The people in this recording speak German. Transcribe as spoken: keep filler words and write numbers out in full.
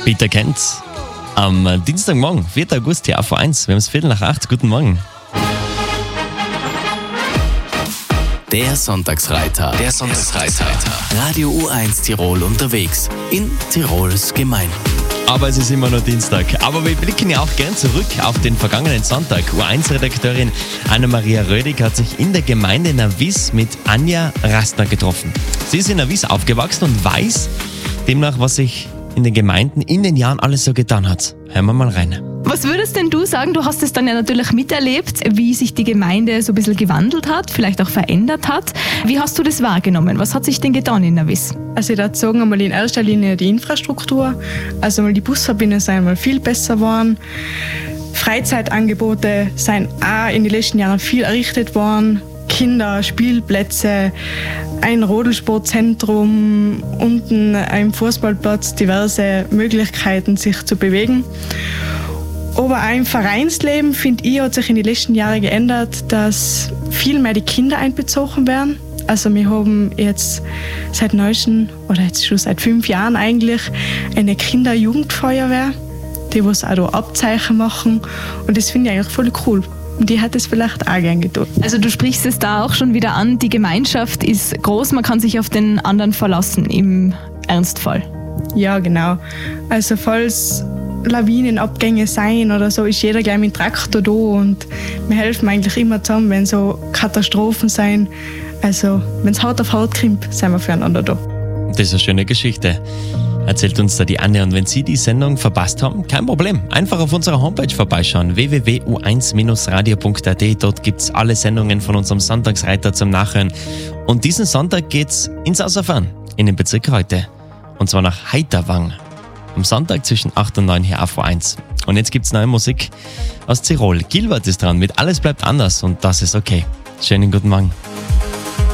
Peter Kent am Dienstagmorgen, vierten August, T A V eins. Wir haben es Viertel nach acht. Guten Morgen. Der Sonntagsreiter. Der Sonntagsreiter. Radio U eins Tirol unterwegs in Tirols Gemeinden. Aber es ist immer nur Dienstag. Aber wir blicken ja auch gern zurück auf den vergangenen Sonntag. U eins Redakteurin Anna-Maria Rödig hat sich in der Gemeinde Navis mit Anja Rastner getroffen. Sie ist in Navis aufgewachsen und weiß demnach, was sich in den Gemeinden in den Jahren alles so getan hat. Hören wir mal rein. Was würdest denn du sagen? Du hast es dann ja natürlich miterlebt, wie sich die Gemeinde so ein bisschen gewandelt hat, vielleicht auch verändert hat. Wie hast du das wahrgenommen? Was hat sich denn getan in Navis? Also ich würde sagen, einmal in erster Linie die Infrastruktur. Also mal die Busverbindungen sind mal viel besser geworden. Freizeitangebote sind auch in den letzten Jahren viel errichtet worden. Kinder, Spielplätze, ein Rodelsportzentrum, unten ein Fußballplatz, diverse Möglichkeiten, sich zu bewegen. Aber auch im Vereinsleben, finde ich, hat sich in den letzten Jahren geändert, dass viel mehr die Kinder einbezogen werden. Also wir haben jetzt seit neuestem, oder jetzt schon seit fünf Jahren eigentlich, eine Kinder-Jugendfeuerwehr, die was auch da Abzeichen machen. Und das finde ich eigentlich voll cool. Und die hat es vielleicht auch gern getan. Also du sprichst es da auch schon wieder an, die Gemeinschaft ist groß, man kann sich auf den anderen verlassen im Ernstfall. Ja, genau. Also falls Lawinenabgänge sein oder so, ist jeder gleich mit dem Traktor da und wir helfen eigentlich immer zusammen, wenn so Katastrophen sein. Also wenn es Haut auf Haut kommt, sind wir füreinander da. Das ist eine schöne Geschichte, erzählt uns da die Anne. Und wenn Sie die Sendung verpasst haben, kein Problem. Einfach auf unserer Homepage vorbeischauen, w w w punkt u eins radio punkt a t. Dort gibt es alle Sendungen von unserem Sonntagsreiter zum Nachhören. Und diesen Sonntag geht's ins Außerfahren, in den Bezirk Reute. Und zwar nach Heiterwang. Am Sonntag zwischen acht und neun hier A V eins. Und jetzt gibt's neue Musik aus Tirol. Gilbert ist dran mit Alles bleibt anders und das ist okay. Schönen guten Morgen.